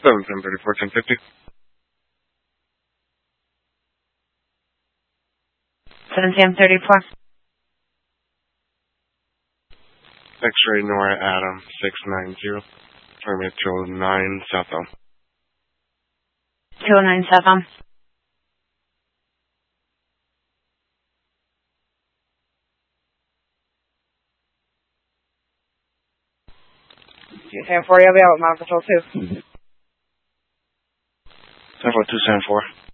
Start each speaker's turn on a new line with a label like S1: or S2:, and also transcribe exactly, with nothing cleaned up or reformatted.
S1: seven ten thirty-four ten fifty.
S2: seven ten thirty-four.
S1: X-ray Nora Adam six nine zero. Permit two oh nine southbound.
S2: two oh nine southbound. two seven four, you'll be out with Model Control two.
S1: seven four two seven four.